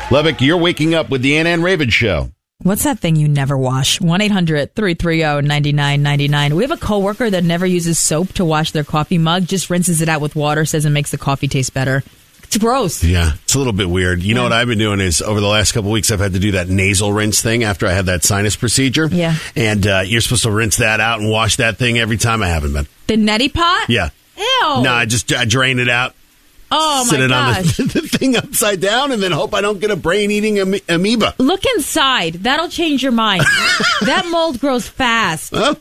Lubbock, you're waking up with the Ann and Raven Show. What's that thing you never wash? 1-800-330-9999. We have a coworker that never uses soap to wash their coffee mug, just rinses it out with water, says it makes the coffee taste better. It's gross. Yeah, it's a little bit weird. You know what I've been doing is over the last couple of weeks, I've had to do that nasal rinse thing after I had that sinus procedure. Yeah. And you're supposed to rinse that out and wash that thing every time. I haven't been. The neti pot? Yeah. Ew. No, I drain it out. Oh, Sit my it gosh. on the thing upside down and then hope I don't get a brain-eating amoeba. Look inside. That'll change your mind. That mold grows fast. Well,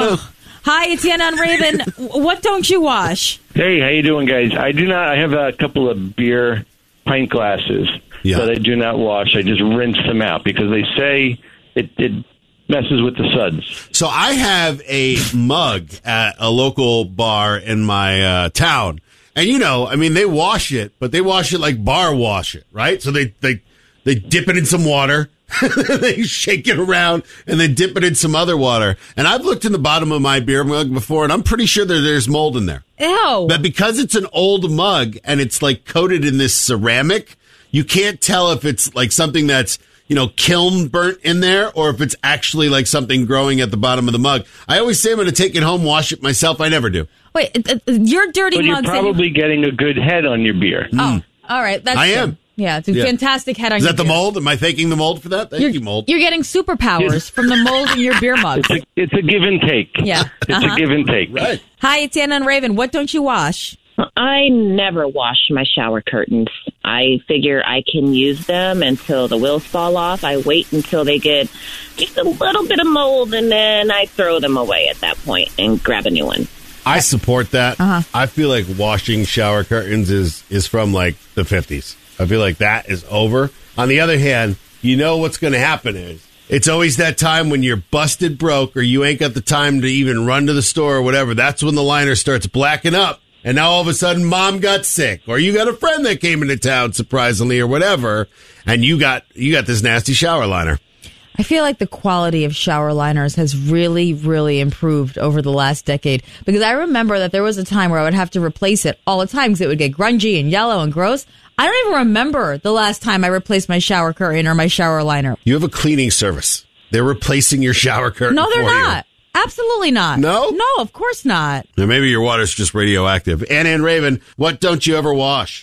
Hi, it's Ann and Raven. What don't you wash? Hey, how you doing, guys? I do not. I have a couple of beer pint glasses that I do not wash. I just rinse them out because they say it messes with the suds. So I have a mug at a local bar in my town. And, they wash it, but they wash it like bar wash it, right? So they dip it in some water, they shake it around, and they dip it in some other water. And I've looked in the bottom of my beer mug before, and I'm pretty sure there's mold in there. Ew. But because it's an old mug, and it's like coated in this ceramic, you can't tell if it's like something that's, kiln burnt in there, or if it's actually like something growing at the bottom of the mug. I always say I'm going to take it home, wash it myself. I never do. Wait, your dirty But you're mugs. probably getting a good head on your beer. Oh, all right. That's I good. am. Yeah, it's a fantastic head on Is your that the beer. mold? Am I thanking the mold for that? Thank you, mold. You're getting superpowers from the mold in your beer mug. It's a give and take. Yeah. It's a give and take. Right. Hi, it's Ann and Raven. What don't you wash? I never wash my shower curtains. I figure I can use them until the wheels fall off. I wait until they get just a little bit of mold, and then I throw them away at that point and grab a new one. I support that. I feel like washing shower curtains is from like the 50s. I feel like that is over. On the other hand, what's going to happen is it's always that time when you're busted broke or you ain't got the time to even run to the store or whatever. That's when the liner starts blacking up. And now all of a sudden mom got sick, or you got a friend that came into town surprisingly or whatever, and you got this nasty shower liner. I feel like the quality of shower liners has really, really improved over the last decade, because I remember that there was a time where I would have to replace it all the time because it would get grungy and yellow and gross. I don't even remember the last time I replaced my shower curtain or my shower liner. You have a cleaning service. They're replacing your shower curtain. No, they're for not. Absolutely not. No? No, of course not. Now, maybe your water's just radioactive. Ann and Raven, what don't you ever wash?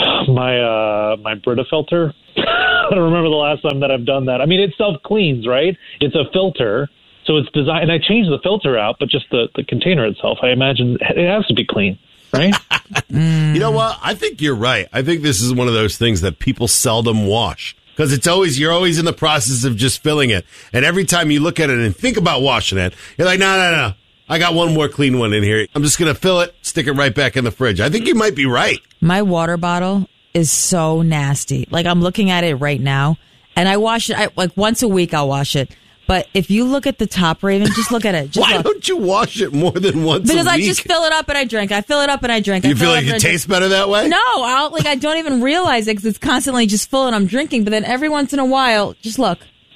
My Brita filter. I don't remember the last time that I've done that. I mean, it self-cleans, right? It's a filter, so it's designed, and I changed the filter out, but just the container itself, I imagine it has to be clean, right? You know what? I think you're right. I think this is one of those things that people seldom wash. Because you're always in the process of just filling it. And every time you look at it and think about washing it, you're like, no. I got one more clean one in here. I'm just going to fill it, stick it right back in the fridge. I think you might be right. My water bottle is so nasty. Like, I'm looking at it right now, and I wash it. Like, once a week I'll wash it. But if you look at the top, Raven, just look at it. Why don't you wash it more than once a week? Because I just fill it up and I drink. I fill it up and I drink. You feel like it tastes better that way? No, I don't even realize it because it's constantly just full and I'm drinking. But then every once in a while, just look.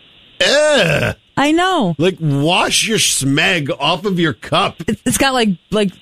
Ugh. I know. Like, wash your smeg off of your cup. It's got like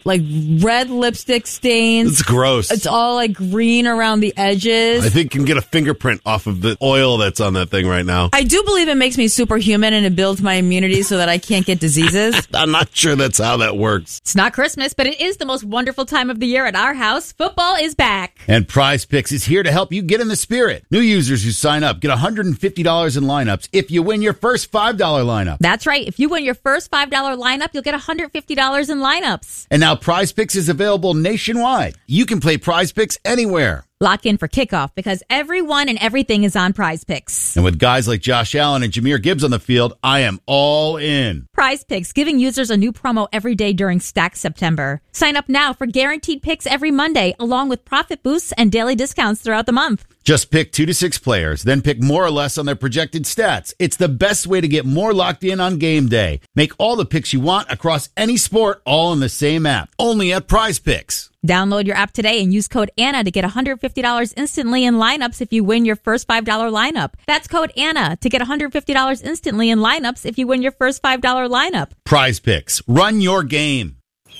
red lipstick stains. It's gross. It's all like green around the edges. I think you can get a fingerprint off of the oil that's on that thing right now. I do believe it makes me superhuman and it builds my immunity so that I can't get diseases. I'm not sure that's how that works. It's not Christmas, but it is the most wonderful time of the year at our house. Football is back. And Prize Picks is here to help you get in the spirit. New users who sign up get $150 in lineups if you win your first $5 lineup. That's right. If you win your first $5 lineup, you'll get $150 in lineups. And now Prize Picks is available nationwide. You can play Prize Picks anywhere. Lock in for kickoff because everyone and everything is on Prize Picks. And with guys like Josh Allen and Jahmyr Gibbs on the field, I am all in. Prize Picks, giving users a new promo every day during Stack September. Sign up now for guaranteed picks every Monday, along with profit boosts and daily discounts throughout the month. Just pick 2 to 6 players, then pick more or less on their projected stats. It's the best way to get more locked in on game day. Make all the picks you want across any sport, all in the same app. Only at Prize Picks. Download your app today and use code ANNA to get $150 instantly in lineups if you win your first $5 lineup. That's code ANNA to get $150 instantly in lineups if you win your first $5 lineup. Prize Picks. Run your game.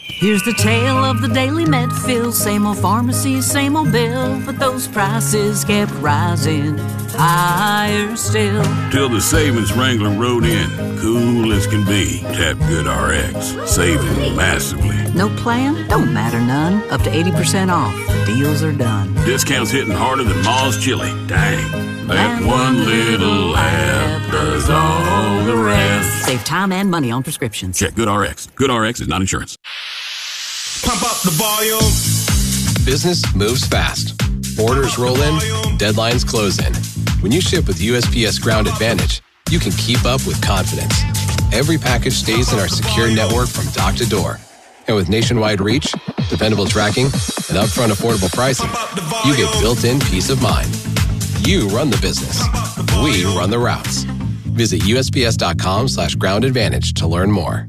Here's the tale of the daily Medfill. Same old pharmacy, same old bill, but those prices kept rising higher still. Till the savings wrangler rode in, cool as can be. Tap GoodRx, saving massively. No plan? Don't matter none. Up to 80% off. The deals are done. Discounts hitting harder than Ma's chili. Dang. That one little app does all the rest. Save time and money on prescriptions. Check GoodRx. GoodRx is not insurance. Pump up the volume. Business moves fast. Orders roll in, deadlines close in. When you ship with USPS Ground Advantage, you can keep up with confidence. Every package stays in our secure network from dock to door. And with nationwide reach, dependable tracking, and upfront affordable pricing, you get built-in peace of mind. You run the business. We run the routes. Visit USPS.com/Ground Advantage to learn more.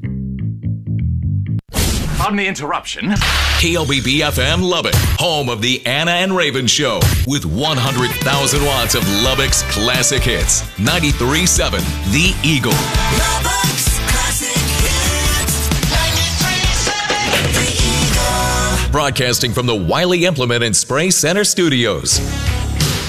Pardon the interruption. KLBB FM Lubbock, home of the Anna and Raven Show, with 100,000 watts of Lubbock's classic hits. 93.7 The Eagle. Lubbock's classic hits. 93.7 The Eagle. Broadcasting from the Wiley Implement and Spray Center studios.